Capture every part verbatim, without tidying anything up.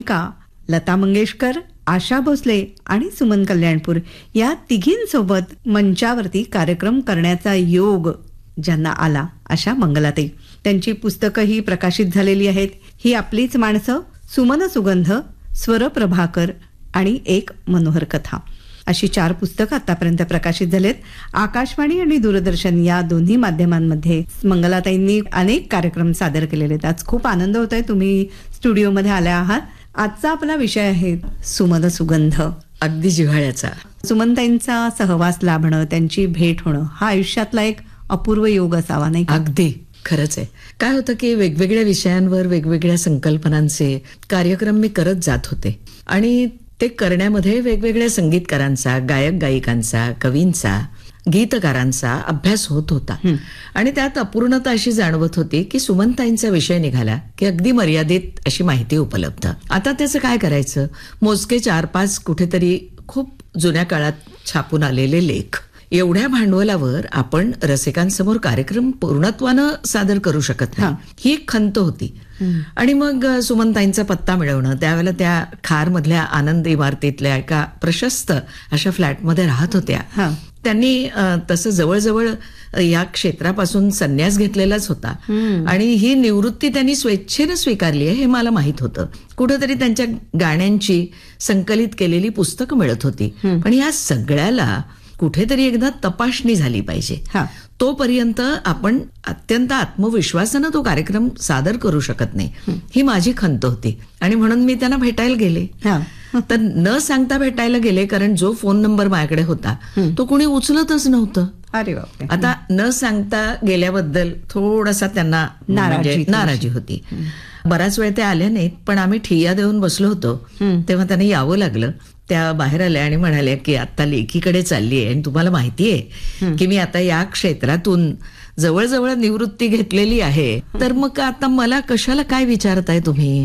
का लता मंगेशकर, आशा भोसले आणि सुमन कल्याणपूर या तिघींसोबत मंचावरती कार्यक्रम करण्याचा योग ज्यांना आला अशा मंगलाताई. त्यांची पुस्तकंही प्रकाशित झालेली आहेत. ही आपलीच माणसं, सुमन सुगंध, स्वर प्रभाकर आणि एक मनोहर कथा अशी चार पुस्तकं आतापर्यंत प्रकाशित झालेत. आकाशवाणी आणि दूरदर्शन या दोन्ही माध्यमांमध्ये मंगलाताईंनी अनेक कार्यक्रम सादर केलेले आहेत. आज खूप आनंद होत आहे तुम्ही स्टुडिओमध्ये आल्या आहात. आजचा आपला विषय आहे सुमन सुगंध, अगदी जिव्हाळ्याचा. सुमनताईंचा सहवास लाभणं, त्यांची भेट होणं हा आयुष्यातला एक अपूर्व योग असावा, नाही का? अगदी खरंच आहे. काय होतं की वेगवेगळ्या विषयांवर वेगवेगळ्या संकल्पनांचे कार्यक्रम मी करत जात होते आणि ते करण्यामध्ये वेगवेगळ्या संगीतकारांचा, गायक गायिकांचा, कवींचा, गीतकारांचा अभ्यास होत होता. आणि त्यात अपूर्णता अशी जाणवत होती की सुमनताईंचा विषय निघाला की अगदी मर्यादित अशी माहिती उपलब्ध. आता त्याचं काय करायचं? मोजके चार पाच कुठेतरी खूप जुन्या काळात छापून आलेले लेख, एवढ्या भांडवलावर आपण रसिकांसमोर कार्यक्रम पूर्णत्वानं सादर करू शकत नाही, ही एक खंत होती. आणि मग सुमनताईंचा पत्ता मिळवणं, त्यावेळेला त्या खार मधल्या आनंद इमारतीतल्या एका प्रशस्त अशा फ्लॅटमध्ये राहत होत्या. त्यांनी तसं जवळजवळ या क्षेत्रापासून संन्यास घेतलेलाच होता आणि ही निवृत्ती त्यांनी स्वेच्छेनं स्वीकारली आहे हे मला माहित होतं. कुठेतरी त्यांच्या गाण्यांची संकलित केलेली पुस्तकं मिळत होती. पण या सगळ्याला कुठेतरी एकदा तपासणी झाली पाहिजे. तोपर्यंत आपण अत्यंत आत्मविश्वासानं तो कार्यक्रम सादर करू शकत नाही, ही माझी खंत होती. आणि म्हणून मी त्यांना भेटायला गेले. तर न सांगता भेटायला गेले, कारण जो फोन नंबर माझ्याकडे होता तो कोणी उचलतच नव्हतं. अरे बापरे. आता न सांगता गेल्याबद्दल थोडासा त्यांना नाराजी नाराजी होती. बराच वेळ ते आल्या नाहीत, पण आम्ही ठिय्या देऊन बसलो होतो तेव्हा त्यांना यावं लागलं. त्या बाहेर आल्या आणि म्हणाल्या की आता लेखीकडे चालली आहे आणि तुम्हाला माहितीये की मी आता या क्षेत्रातून जवळजवळ निवृत्ती घेतलेली आहे, तर मग आता मला कशाला काय विचारताय तुम्ही?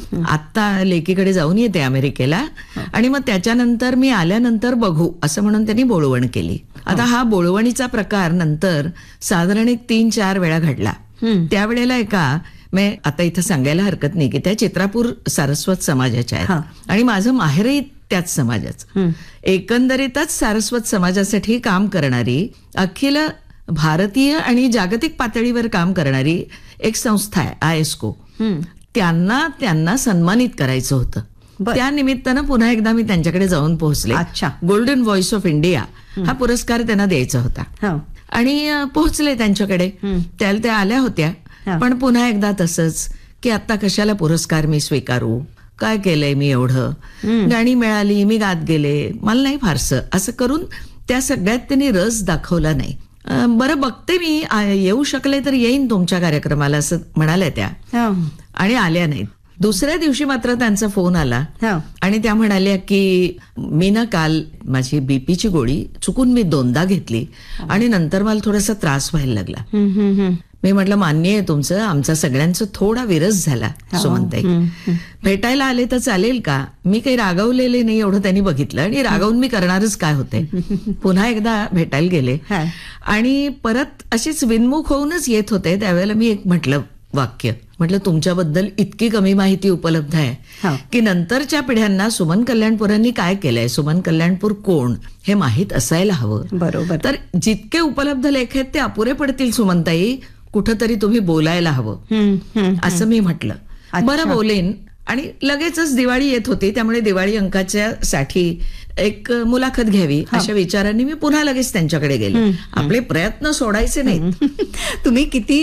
आता लेखीकडे जाऊन येते अमेरिकेला आणि मग त्याच्यानंतर मी आल्यानंतर बघू, असं म्हणून त्यांनी बोळवण केली. आता हा बोळवणीचा प्रकार नंतर साधारण एक तीन चार वेळा घडला. त्यावेळेला एका मी आता इथं सांगायला हरकत नाही की त्या चित्रापूर सारस्वत समाजाच्या आहेत आणि माझं माहेरही त्याच समाजाचं. एकंदरीतच सारस्वत समाजासाठी काम करणारी, अखिल भारतीय आणि जागतिक पातळीवर काम करणारी एक संस्था आहे आयस्को. त्यांना त्यांना सन्मानित करायचं होतं. त्या निमित्तानं पुन्हा एकदा मी त्यांच्याकडे जाऊन पोहोचले. गोल्डन व्हॉइस ऑफ इंडिया हा पुरस्कार त्यांना द्यायचा होता आणि पोहोचले त्यांच्याकडे. त्याला त्या आल्या होत्या, पण पुन्हा एकदा तसंच की आता कशाला पुरस्कार मी स्वीकारू, काय केलंय मी एवढं, गाणी मिळाली मी गात गेले, मला नाही फारसं, असं करून त्या सगळ्यात त्यांनी रस दाखवला नाही. बरं बघते मी, येऊ शकले तर येईन तुमच्या कार्यक्रमाला असं म्हणाल्या त्या आणि आल्या नाहीत. दुसऱ्या दिवशी मात्र त्यांचा फोन आला आणि त्या म्हणाल्या की मी ना काल माझी बीपीची गोळी चुकून मी दोनदा घेतली आणि नंतर मला थोडासा त्रास व्हायला लागला. मी म्हटलं मान्य आहे तुमचं, आमचा सगळ्यांचा थोडा विरस झाला सुमनताई, भेटायला आले तर चालेल का? मी काही रागवलेले नाही एवढं त्यांनी बघितलं आणि रागवून मी करणारच काय होते. पुन्हा एकदा भेटायला गेले आणि परत अशीच विनमुख होऊनच येत होते. त्यावेळेला मी एक म्हटलं वाक्य, म्हटलं तुमच्याबद्दल इतकी कमी माहिती उपलब्ध आहे की नंतरच्या पिढ्यांना सुमन कल्याणपूरांनी काय केलंय, सुमन कल्याणपूर कोण हे माहीत असायला हवं. बरोबर. तर जितके उपलब्ध लेख आहेत ते अपुरे पडतील सुमनताई, कुठंतरी तुम्ही बोलायला हवं असं मी म्हटलं. बरं बोलेन. आणि लगेचच दिवाळी येत होती, त्यामुळे दिवाळी अंकाच्या साठी एक मुलाखत घ्यावी अशा विचारांनी मी पुन्हा लगेच त्यांच्याकडे गेले. आपले प्रयत्न सोडायचे नाहीत. तुम्ही किती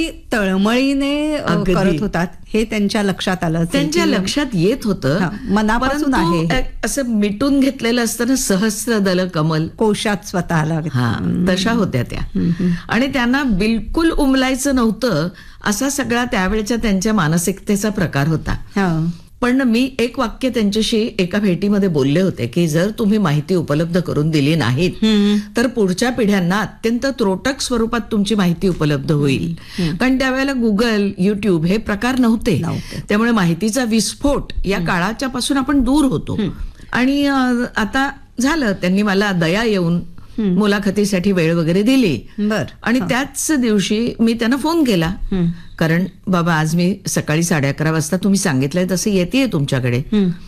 तळमळीने करत होतात हे त्यांच्या लक्षात आलं, त्यांच्या लक्षात येत होतं. मनापासून आहे असं मिटून घेतलेलं असताना सहस्र दल कमल कोशात स्वतःला, हा तशा होत्या त्या. आणि त्यांना बिलकुल उमलायचं नव्हतं असा सगळा त्यावेळेच्या त्यांच्या मानसिकतेचा प्रकार होता. पण मी एक वाक्य त्यांच्याशी एका भेटीमध्ये बोलले होते की जर तुम्ही माहिती उपलब्ध करून दिली नाहीत तर पुढच्या पिढ्यांना अत्यंत त्रोटक स्वरूपात तुमची माहिती उपलब्ध होईल. कारण त्यावेळेला गुगल, युट्यूब हे प्रकार नव्हते, त्यामुळे माहितीचा विस्फोट या काळाच्या पासून आपण दूर होतो. आणि आता झालं, त्यांनी मला दया येऊन मुलाखतीसाठी वेळ वगैरे दिली. बर. आणि त्याच दिवशी मी त्यांना फोन केला, कारण बाबा आज मी सकाळी साडे अकरा वाजता तुम्ही सांगितलंय तसं येतेय तुमच्याकडे.